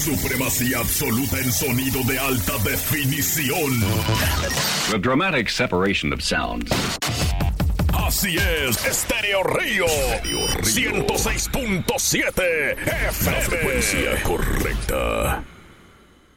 Supremacía absoluta en sonido de alta definición. The dramatic separation of sounds. Así es, Estéreo Río. 106.7 FM. La frecuencia correcta.